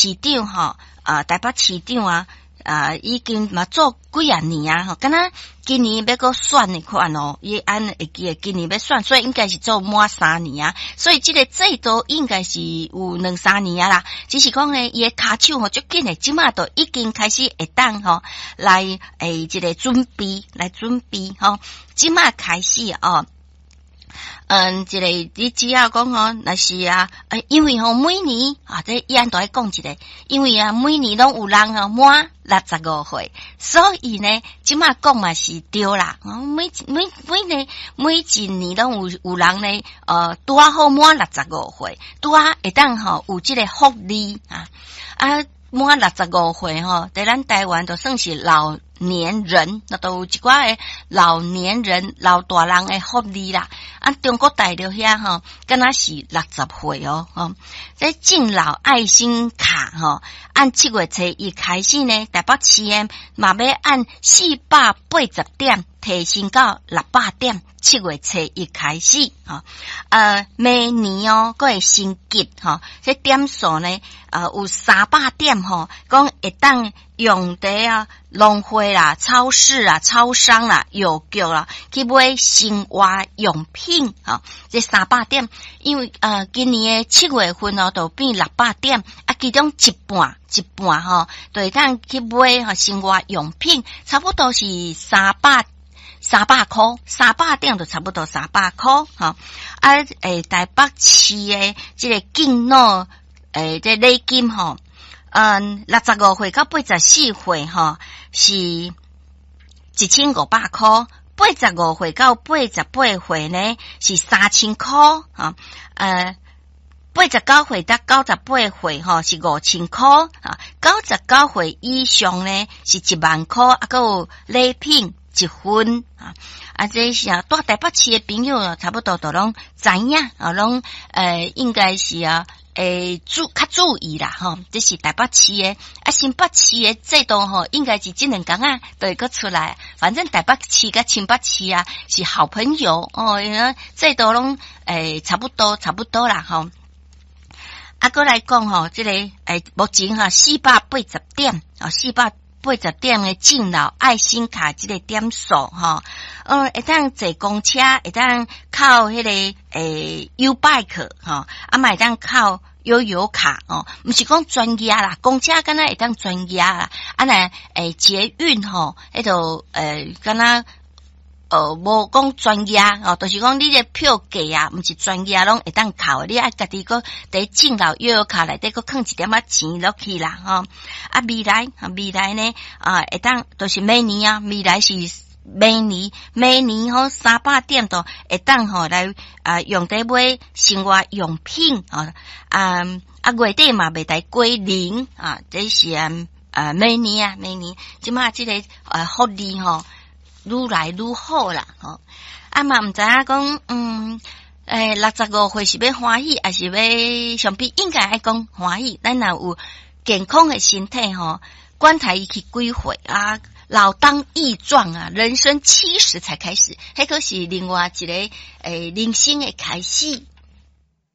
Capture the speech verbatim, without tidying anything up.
市长吼，啊，台北市长啊。啊，已經嘛做幾啊年啊，吼，敢若今年要個選的款哦，伊按會記得今年要選，所以應該是做滿三年啊，所以這個制度應該是有兩三年啊啦，只是講呢，伊個骹手吼足緊的，即馬都已經開始會當吼來誒，這個準備來準備吼，即馬開始哦。嗯，這個你只要講吼，那是啊，誒，因為吼每年啊，這伊安都愛講一個，因為啊每年攏有人吼滿六十五歲，所以呢，即馬講嘛是對啦。每每每年每一年攏有有人呢，呃，拄啊好滿六十五歲，拄啊會當吼有這個福利啊啊，滿六十五歲吼，在咱台灣都算是老年人，那都有一寡誒老年人、老大人誒福利啦。啊，中國大陸遐吼，敢若是六十歲哦，吼，這敬老愛心卡吼，按七月初一開始呢，台北市誒嘛要按四百八十點提升到六百點，七月初一開始吼，呃，明年哦，閣會升級吼，這點數呢，呃，有三百點吼，講會當用在啊。農會啦、超市啦、超商啦、郵局啦，去買生活用品啊，這三百點，因為呃今年的七月份哦，都變六百點，啊，其中一半一半吼，對當去買哈生活用品，差不多是三百三百塊，三百點就差不多三百塊哈，啊，誒，台北市的這個敬老誒，這禮金吼。嗯，六十五歲到八十四歲吼，是一千五百塊；八十五歲到八十八歲呢，是三千塊啊。呃，八十九歲到九十八歲吼，是五千塊啊。九十九歲以上呢，是一萬塊，啊，還有禮品一份啊。啊，這是啊，住台北市的朋友差不多都攏知影啊，攏呃，應該是啊。誒，注較注意啦，吼，這是台北市的，啊，新北市的制度吼，應該是這兩天啊，都會個出來。反正台北市跟新北市啊，是好朋友哦，制度攏誒差不多，差不多啦，吼。啊，過來講吼，這個誒，目前哈四百八十點，啊，四百八十點的敬老愛心卡這個點數哈，呃，會當坐公車，會當靠迄個誒 U-Bike 哈，啊，嘛會當靠悠遊卡哦，唔是講專業啦，公車敢若會當專業啦，啊，若誒捷運吼，迄度誒敢若呃無講專業哦，就是講你個票價啊，唔是專業攏會當靠，你愛家己個佇敬老悠遊卡內底個囥一點仔錢落去啦，吼、哦，啊未來啊未來呢啊會當就是每年啊，未來是每年每年吼三百點都會當吼來啊用在買生活用品啊啊啊月底嘛袂使過零啊，這是啊啊每年啊每年，即馬即個呃福利吼。愈來愈好啦，吼！啊嘛毋知影講，嗯，誒，六十五歲是要歡喜，還是要上邊應該愛講歡喜？咱若有健康的身體，吼，管他伊去幾歲啊，老當益壯啊，人生七十才開始，迄個是另外一個誒人生的開始